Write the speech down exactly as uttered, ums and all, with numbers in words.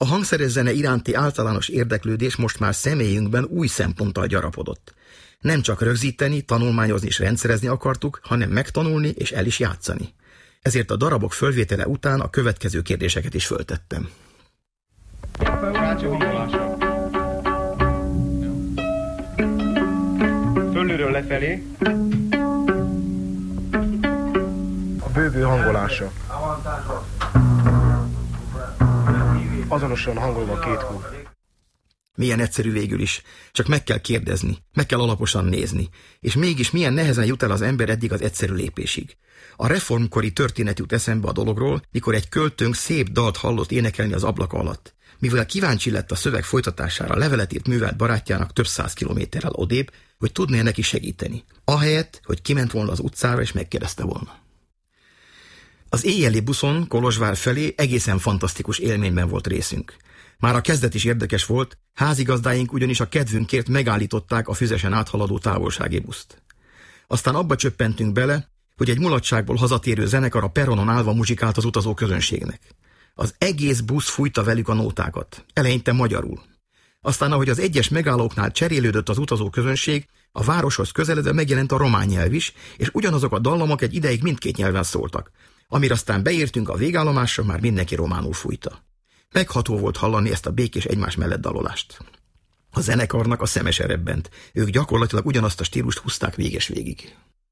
A hangszeres zene iránti általános érdeklődés most már személyünkben új szemponttal gyarapodott. Nem csak rögzíteni, tanulmányozni és rendszerezni akartuk, hanem megtanulni és el is játszani. Ezért a darabok fölvétele után a következő kérdéseket is föltettem. Fölülről lefelé. A bőgő hangolása. Azonosan hangolva két hú. Milyen egyszerű végül is, csak meg kell kérdezni, meg kell alaposan nézni, és mégis milyen nehezen jut el az ember eddig az egyszerű lépésig. A reformkori történet jut eszembe a dologról, mikor egy költőnk szép dalt hallott énekelni az ablak alatt. Mivel kíváncsi lett a szöveg folytatására, levelet írt művelt barátjának több száz kilométerrel odébb, hogy tudná neki segíteni. Ahelyett, hogy kiment volna az utcára és megkérdezte volna. Az éjjeli buszon Kolozsvár felé egészen fantasztikus élményben volt részünk. Már a kezdet is érdekes volt, házigazdáink ugyanis a kedvünkért megállították a füzesen áthaladó távolsági buszt. Aztán abba csöppentünk bele, hogy egy mulatságból hazatérő zenekar a peronon állva muzsikált az utazó közönségnek. Az egész busz fújta velük a nótákat, eleinte magyarul. Aztán, ahogy az egyes megállóknál cserélődött az utazó közönség, a városhoz közeledve megjelent a román nyelv is, és ugyanazok a dallamok egy ideig mindkét nyelven szóltak. Amire aztán beértünk a végállomásra, már mindenki románul fújta. Megható volt hallani ezt a békés egymás mellett dalolást. A zenekarnak a szeme se rebbent, ők gyakorlatilag ugyanazt a stílust húzták véges végig.